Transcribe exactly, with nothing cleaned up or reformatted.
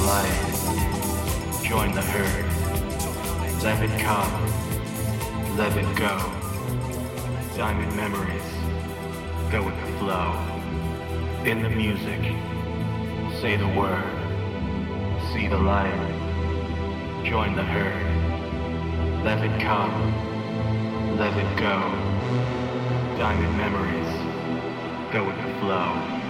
light, join the herd. Let it come, let it go. Diamond memories, go with the flow. In the music, say the word. See the light, join the herd. Let it come, let it go. Diamond memories, go with the flow.